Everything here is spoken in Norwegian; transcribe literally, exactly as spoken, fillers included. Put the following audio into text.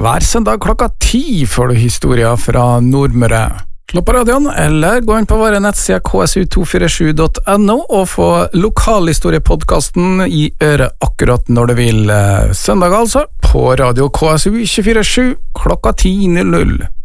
Hver søndag klokka ti får du historier fra Nordmøre. Slå på radioen, eller gå inn på våre nettsider k s u to fire sju punktum n o og få lokalhistoriepodcasten i øret akkurat når du vil. Søndag altså, på radio K S U to fire sju klokka ti null null.